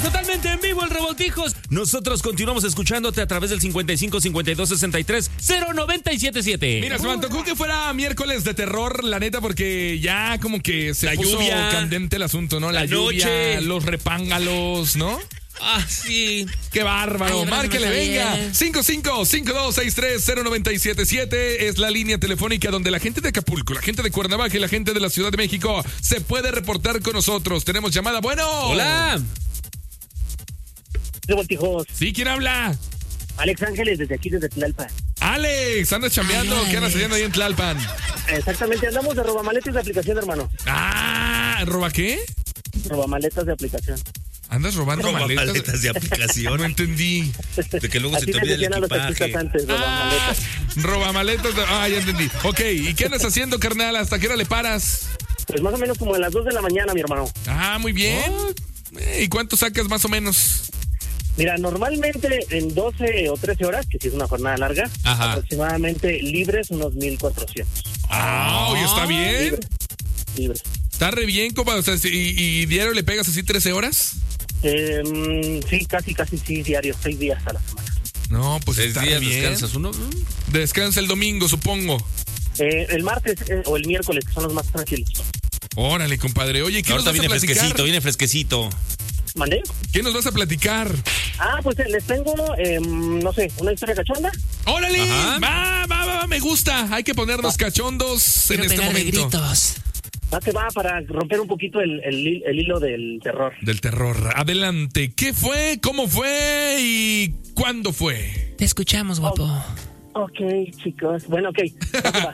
Señores, totalmente en vivo el Revoltijos. Nosotros continuamos escuchándote a través del 55 52 63 0977. Mira, se me antojó que fuera miércoles de terror, la neta, porque ya como que se La puso lluvia, candente el asunto, ¿no? La lluvia, noche, los repángalos, ¿no? Ah, sí. ¡Qué bárbaro! Ay, ¡Márquele, venga! bien. 55-5263-0977 es la línea telefónica donde la gente de Acapulco, la gente de Cuernavaca y la gente de la Ciudad de México se puede reportar con nosotros. Tenemos llamada. Bueno. Hola. Revoltijos. ¿Sí? ¿Quién habla? Alex Ángeles, desde aquí, desde Tlalpan. Alex, ¿andas chambeando? Ay, ¿Qué andas Alex. haciendo ahí en Tlalpan? Exactamente, andamos de robamaletas de aplicación, hermano. Ah, ¿roba qué? Robamaletas de aplicación. ¿Andas robando maletas? Maletas de aplicación. No entendí. De que luego Así se te les olvida el decían a los equipaje. taxistas antes, robamaletas. Robamaletas. Ya entendí. Ok, ¿y qué andas haciendo, carnal? ¿Hasta qué hora le paras? Pues más o menos como a las 2 de la mañana, mi hermano. Ah, muy bien. ¿Y cuánto sacas más o menos? Mira, normalmente en 12 o 13 horas, que si es una jornada larga, Ajá. aproximadamente libres unos 1,400. Ah, oye, está bien. Libres. Está re bien, compa. O sea, ¿y diario le pegas así 13 horas? Sí, casi sí, diario, 6 días a la semana. No, pues 6 está días re bien. descansas uno. Descansa el domingo, supongo. El martes o el miércoles, que son los más tranquilos. Órale, compadre. Oye, ¿qué Ahorita nos vas viene a platicar? fresquecito, viene fresquecito. ¿Mandé? ¿Qué nos vas a platicar? Pues les tengo, no sé, una historia cachonda. ¡Órale! Ajá. Va, me gusta. Hay que ponernos cachondos Quiero en este pegarle momento. gritos. Que va para romper un poquito el hilo del terror. Del terror. Adelante. ¿Qué fue? ¿Cómo fue? ¿Y cuándo fue? Te escuchamos, guapo. Ok, chicos. Bueno, ok. Va.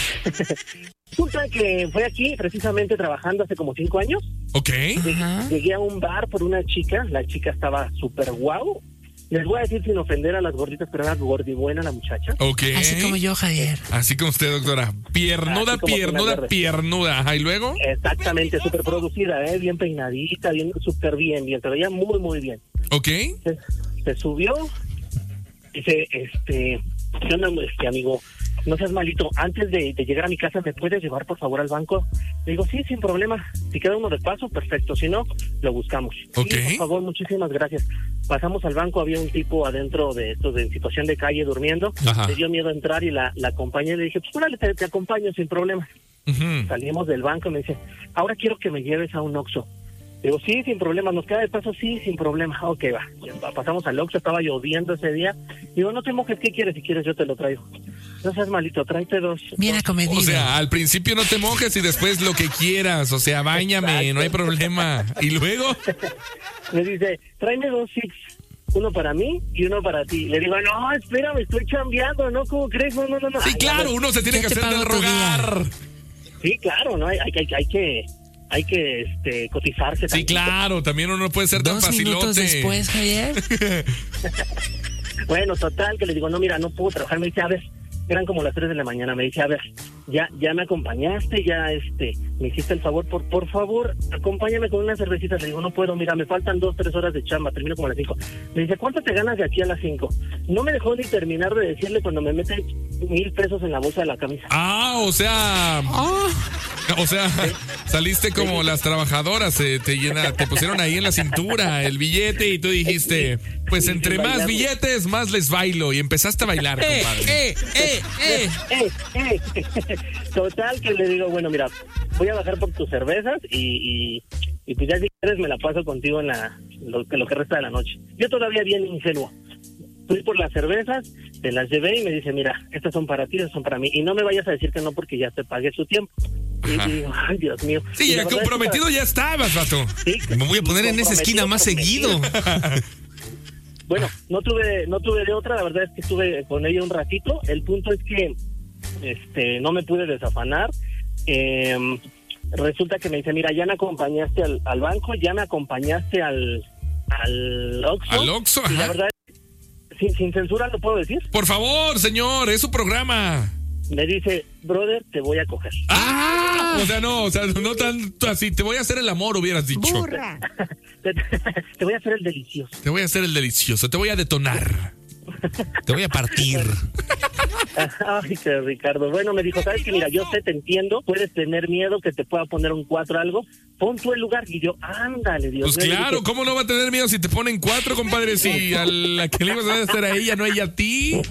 Resulta que fue aquí, precisamente trabajando hace como 5 años. Ok. Ajá. Llegué a un bar por una chica. La chica estaba súper guau. Les voy a decir sin ofender a las gorditas, pero era gordibuena la muchacha. Ok. Así como yo, Javier. Así como usted, doctora. Piernuda, Así como piernuda, Pinar Verde. piernuda. Ajá, ¿y luego? Exactamente, súper producida, bien peinadita, bien, súper bien, se veía muy, muy bien. Ok. Se subió, dice, ¿qué onda, amigo? No seas malito, antes de llegar a mi casa, ¿me puedes llevar, por favor, al banco? Le digo, sí, sin problema. Si queda uno de paso, perfecto. Si no, lo buscamos. Ok. Sí, por favor, muchísimas gracias. Pasamos al banco, había un tipo adentro de estos en situación de calle durmiendo. Ajá. Le dio miedo entrar y la acompañé. Le dije, pues órale, te acompaño sin problema. Ujú. Salimos del banco y me dice, ahora quiero que me lleves a un Oxxo. Digo, sí, sin problema, nos queda de paso, sí, sin problema. Ok, va. Pasamos al Oxxo, estaba lloviendo ese día. Digo, no te mojes, ¿qué quieres? Si quieres yo te lo traigo. No seas malito, tráete dos. Bien acomedido. O sea, al principio no te mojes y después lo que quieras. O sea, báñame, no hay problema. ¿Y luego? Me dice, tráeme 2 Six, uno para mí y uno para ti. Le digo, no, espérame, estoy chambeando, ¿no? ¿Cómo crees? No. Sí, Ay, claro, uno se tiene Ya que te hacer del pago tu rogar. Sí, claro, ¿no? Hay que cotizarse. Sí, tantito. claro, también uno no puede ser tan 2 minutos facilote. después, Javier. Bueno, total, que le digo, no, mira, no puedo trabajar. Me dice, a ver, eran como las 3 de la mañana. Me dice, a ver, ya me acompañaste, ya me hiciste el favor, por favor, acompáñame con una cervecita. Le digo, no puedo, mira, me faltan 2-3 horas de chamba, termino como a las 5. Me dice, ¿cuánto te ganas de aquí a las 5? No me dejó ni terminar de decirle cuando me mete 1,000 pesos en la bolsa de la camisa. O sea, saliste como las trabajadoras, te pusieron ahí en la cintura el billete y tú dijiste, pues entre más billetes, más les bailo. Y empezaste a bailar, compadre. Total, que le digo, bueno, mira, voy a bajar por tus cervezas y pues ya si quieres me la paso contigo en lo que resta de la noche. Yo todavía bien ingenuo. Fui por las cervezas, te las llevé y me dice, mira, estas son para ti, estas son para mí. Y no me vayas a decir que no porque ya te pagué su tiempo. Ajá. Y digo, ay, Dios mío. Sí, Y ya la verdad comprometido es que, ya estabas, vato. sí, Me voy a poner en esa esquina más seguido. Bueno, no tuve de otra, la verdad es que estuve con ella un ratito. El punto es que no me pude desafanar. Resulta que me dice, mira, ya me acompañaste al banco, ya me acompañaste al Oxxo. Al Oxxo, Y la ajá. verdad, sin censura lo puedo decir. Por favor, señor, es su programa. Me dice, brother, te voy a coger. O sea, no tanto así. Te voy a hacer el amor, hubieras dicho. Burra. Te voy a hacer el delicioso. Te voy a hacer el delicioso, te voy a detonar. Te voy a partir. Ay, que Ricardo. Bueno, me dijo, ¿sabes qué? Mira, yo sé, te entiendo, puedes tener miedo que te pueda poner un 4 algo, pon tú el lugar. Y yo, ándale, Dios mío. Pues claro, dije, ¿cómo no va a tener miedo si te ponen 4, compadre? Si a la que le ibas a hacer a ella, no ella a ti.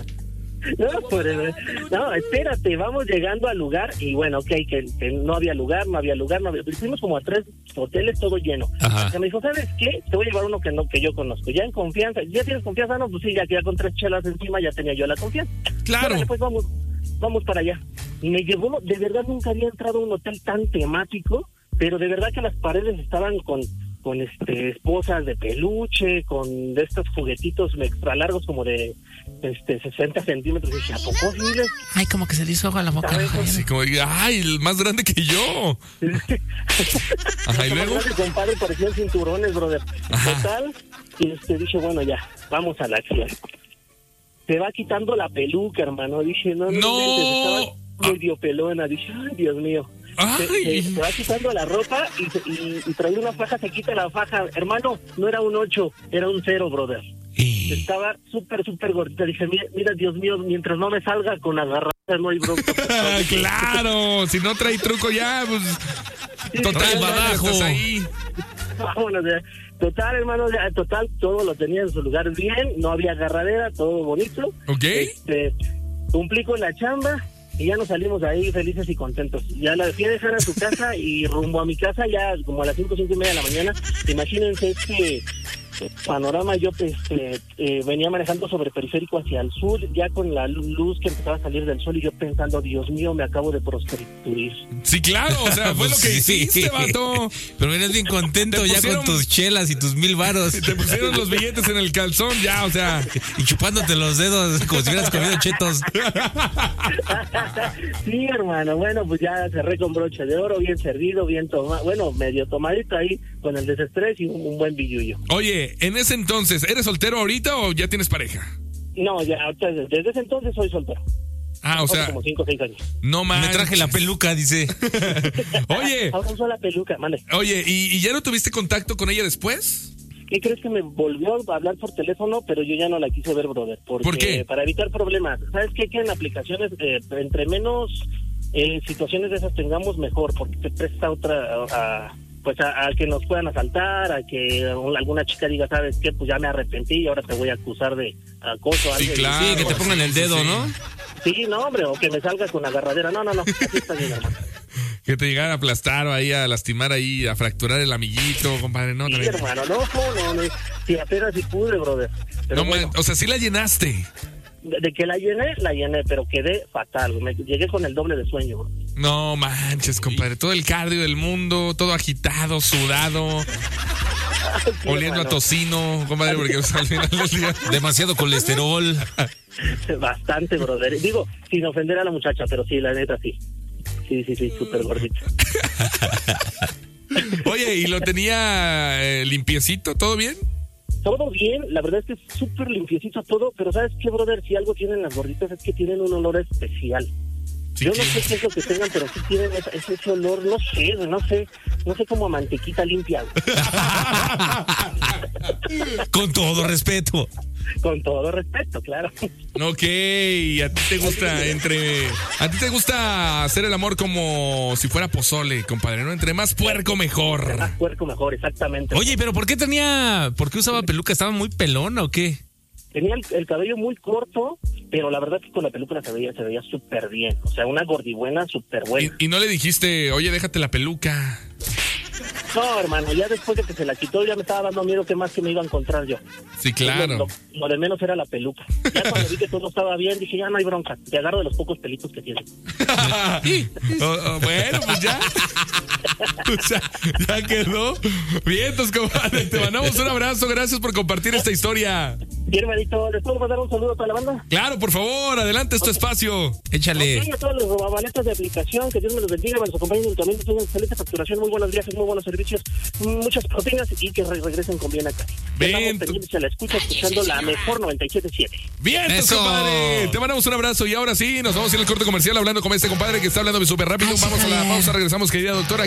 No, espérate, vamos llegando al lugar y bueno, ok, que no había lugar. Fuimos como a 3 hoteles, todo lleno. Ajá. Me dijo, ¿sabes qué? Te voy a llevar uno que yo conozco. Ya en confianza, ¿ya tienes confianza? No, pues sí, ya con 3 chelas encima ya tenía yo la confianza. Claro. Órale, pues vamos para allá. Y me llevó, de verdad nunca había entrado a un hotel tan temático, pero de verdad que las paredes estaban con esposas de peluche, con de estos juguetitos extra largos como de 60 centímetros. Y dije, ¿a poco sí? Ay, como que se le hizo agua a la boca, ¿Sabes? Javier. Así como, ay, el más grande que yo. Ajá, y luego. Mi compadre parecían cinturones, brother. Ajá. Total, y dije, bueno, ya, vamos a la acción. Se va quitando la peluca, hermano. Dije, no. Estaba medio pelona. Dije, ay, Dios mío. Ay. Se va quitando la ropa y traía una faja, se quita la faja. Hermano, no era un 8, era un 0, brother. Estaba súper gordita. Dije, mira, Dios mío, mientras no me salga con agarradas, no hay bronca. Claro, si no trae truco ya, pues. Total, va abajo. estás ahí. Vámonos, total, hermano, total, todo lo tenía en su lugar bien, no había agarradera, todo bonito. Ok. Cumplí con la chamba y ya nos salimos de ahí felices y contentos. Ya la fui a dejar a su casa y rumbo a mi casa ya como a las 5:30 de la mañana. Imagínense panorama. Yo venía manejando sobre periférico hacia el sur, ya con la luz que empezaba a salir del sol y yo pensando, Dios mío, me acabo de prostituir. Sí, claro, o sea, fue lo que hiciste, vato. Pero eres bien contento ya con tus chelas y tus 1,000 varos. Te pusieron los billetes en el calzón ya, o sea. Y chupándote los dedos como si hubieras comido chetos. Sí, hermano, bueno, pues ya cerré con broche de oro, bien servido, bien tomado, bueno, medio tomadito ahí con el desestrés y un buen billullo. Oye, en ese entonces, ¿eres soltero ahorita o ya tienes pareja? No, ya, desde ese entonces soy soltero. Ah, o sea, como 5 o 6 años. no más. Me traje la peluca, dice. Oye, Ahora uso la peluca, mande. oye, ¿y ya no tuviste contacto con ella después? ¿Qué crees? Que me volvió a hablar por teléfono, pero yo ya no la quise ver, brother. Porque, ¿por qué? Para evitar problemas. ¿Sabes qué? Que en aplicaciones, entre menos situaciones de esas tengamos, mejor, porque te presta otra... pues a que nos puedan asaltar, a que alguna chica diga, ¿sabes qué? Pues ya me arrepentí y ahora te voy a acusar de acoso. Sí, claro. Sí, que te pongan el dedo, sí. ¿no? Sí, no, hombre, o que me salga con agarradera. No, así está bien, hermano. Que te llegara a aplastar o ahí a lastimar ahí, a fracturar el amiguito, compadre, no. Sí, También. hermano, no, sí, apenas sí pude, brother. Pero No, bueno, o sea, sí la llenaste. de que la llené, pero quedé fatal. Me llegué con el doble de sueño, bro. No manches, compadre. Todo el cardio del mundo, todo agitado, sudado, Sí, oliendo a hermano. tocino, compadre, porque al final del día. Demasiado colesterol. Bastante, brother. Digo, sin ofender a la muchacha, pero sí, la neta, sí. Sí, súper gordita. Oye, ¿y lo tenía limpiecito? ¿Todo bien? Todo bien, la verdad es que es súper limpiecito todo, pero ¿sabes qué, brother? Si algo tienen las gorditas es que tienen un olor especial. Sí, Yo no que- sé qué es lo que tengan, pero sí tienen ese olor, no sé como a mantequita limpia. Con todo respeto. Con todo respeto, claro. Ok, ¿a ti te gusta hacer el amor como si fuera pozole, compadre, ¿no? Entre más puerco, mejor. Más puerco mejor, exactamente. Oye, pero ¿por qué usaba peluca? ¿Estaba muy pelona o qué? Tenía el cabello muy corto, pero la verdad es que con la peluca se veía súper bien. O sea, una gordibuena súper buena. Y no le dijiste, oye, déjate la peluca. No, hermano, ya después de que se la quitó ya me estaba dando miedo que más que me iba a encontrar yo. Sí, claro. Lo de menos era la peluca. Ya cuando vi que todo estaba bien, dije, ya no hay bronca. Te agarro de los pocos pelitos que tiene. Bueno, pues ya. O sea, ya quedó. Vientos, compadre. Te mandamos un abrazo. Gracias por compartir esta historia. Bien, hermanito, ¿les puedo mandar un saludo a toda la banda? Claro, por favor, adelante, es tu espacio. Échale. Ok, a todos los robabaletas de aplicación, que Dios me los bendiga, me los acompañen en el camino, tengan excelente facturación, muy buenos viajes, muy buenos servicios, muchas propinas y que regresen con bien acá. Bien. Estamos pendientes a la escucha, escuchando la mejor 97.7. Vientos, Eso. compadre. Te mandamos un abrazo y ahora sí, nos vamos a ir al corte comercial hablando con este compadre que está hablando súper rápido. Vamos a la pausa, regresamos, querida doctora.